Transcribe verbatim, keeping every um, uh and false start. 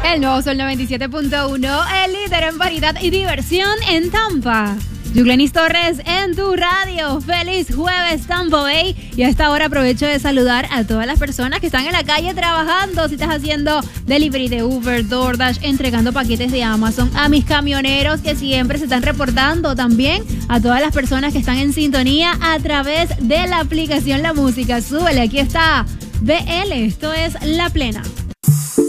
El nuevo Sol noventa y siete punto uno, el líder en variedad y diversión en Tampa. Yuglenis Torres en tu radio. Feliz jueves, Tampa Bay. Y a esta hora aprovecho de saludar a todas las personas que están en la calle trabajando. Si estás haciendo delivery de Uber, DoorDash, entregando paquetes de Amazon. A mis camioneros que siempre se están reportando. También a todas las personas que están en sintonía a través de la aplicación La Música. Súbele, aquí está B L. Esto es La Plena.